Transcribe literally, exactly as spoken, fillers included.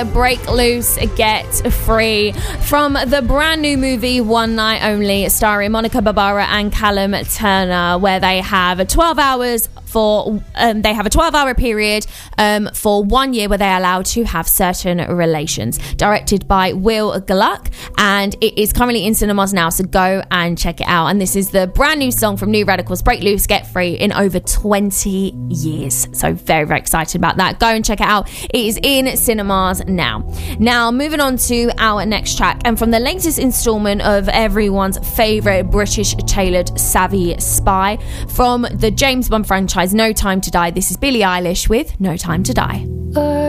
Break Loose, Get Free from the brand new movie One Night Only, starring Monica Barbara and Callum Turner, where they have twelve hours for um, they have a twelve hour period um, for one year where they are allowed to have certain relations. Directed by Will Gluck, and it is currently in cinemas now, so go and check it out. And this is the brand new song from New Radicals, Break Loose, Get Free, in over twenty years. So very, very excited about that. Go and check it out. It is in cinemas now. Now, moving on to our next track, and from the latest instalment of everyone's favourite British tailored savvy spy from the James Bond franchise No Time to Die, this is Billie Eilish with No Time to Die.